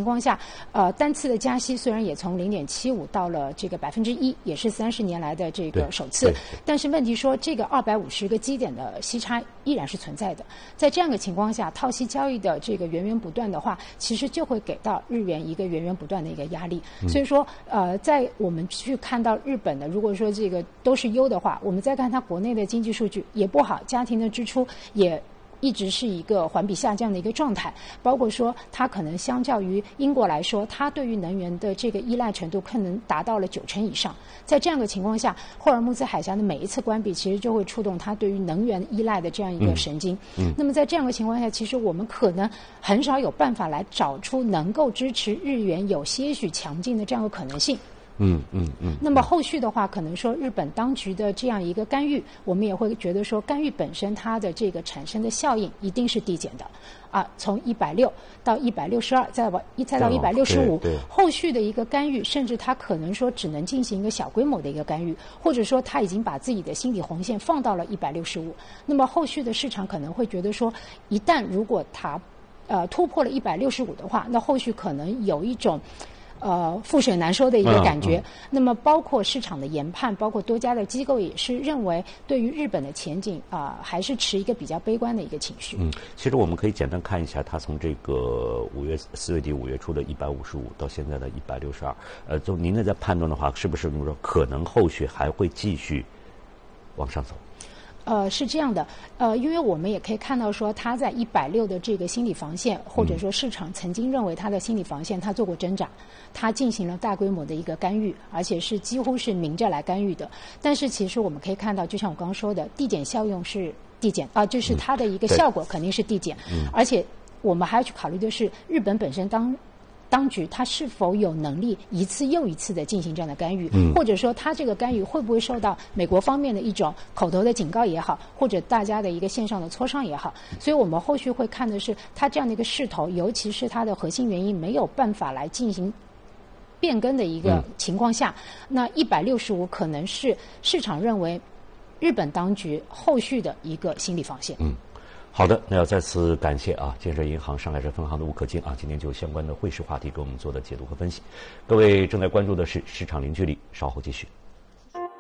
况下，单次的加息虽然也从0.75到了这个1%，也是30年来的这个首次，但是问题说这个250个基点的息差依然是存在的。在这样的情况下，套息交易的这个源源不断的话，其实就会给到日元一个源源不断的一个压力。所以说，在我们去看到日本的，如果说这个都是优的话，我们再看它国内的经济数据也不好，家庭的支出也一直是一个环比下降的一个状态，包括说它可能相较于英国来说，它对于能源的这个依赖程度可能达到了90%以上。在这样的情况下，霍尔木兹海峡的每一次关闭，其实就会触动它对于能源依赖的这样一个神经。那么在这样的情况下，其实我们可能很少有办法来找出能够支持日元有些许强劲的这样的可能性。那么后续的话，可能说日本当局的这样一个干预，我们也会觉得说干预本身它的这个产生的效应一定是递减的，从160到162，再到165，后续的一个干预，甚至它可能说只能进行一个小规模的一个干预，或者说它已经把自己的心理红线放到了165，那么后续的市场可能会觉得说，一旦如果它突破了165的话，那后续可能有一种覆水难收的一个感觉。那么包括市场的研判，包括多家的机构也是认为对于日本的前景还是持一个比较悲观的一个情绪。 其实我们可以简单看一下，它从这个4月底5月初的155到现在的162，就您在判断的话，是不是说可能后续还会继续往上走？ 是这样的，因为我们也可以看到说，它在160的这个心理防线，或者说市场曾经认为它的心理防线，它做过挣扎，它进行了大规模的一个干预，而且是几乎是明着来干预的。但是其实我们可以看到，就像我刚刚说的，递减效用是递减就是它的一个效果肯定是递减，而且我们还要去考虑的是，日本本身当局它是否有能力一次又一次的进行这样的干预，或者说它这个干预会不会受到美国方面的一种口头的警告也好，或者大家的一个线上的磋商也好。所以我们后续会看的是它这样的一个势头，尤其是它的核心原因没有办法来进行变更的一个情况下，那165可能是市场认为日本当局后续的一个心理防线。 好的，那要再次感谢建设银行上海市分行的吴可金今天就相关的汇市话题给我们做的解读和分析。各位正在关注的是市场零距离，稍后继续。